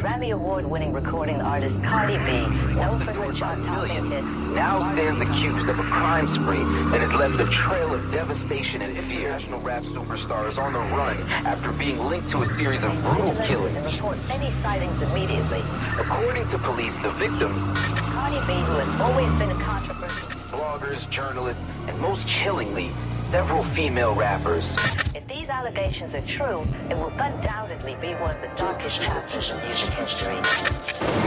Grammy Award-winning recording artist Cardi B, known for her chart-topping hits, now stands accused of a crime spree that has left a trail of devastation and fear. National rap superstar is on the run after being linked to a series of brutal killings. and report any sightings immediately. According to police, the victims, Cardi B, who has always been a controversial, bloggers, journalists, and most chillingly, several female rappers. if these allegations are true, it will undoubtedly be one of the darkest chapters in music history.